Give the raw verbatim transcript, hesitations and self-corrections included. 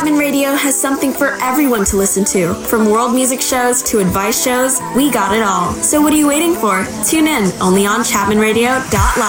Chapman Radio has something for everyone to listen to. From world music shows to advice shows, we got it all. So what are you waiting for? Tune in, only on Chapman Radio dot live.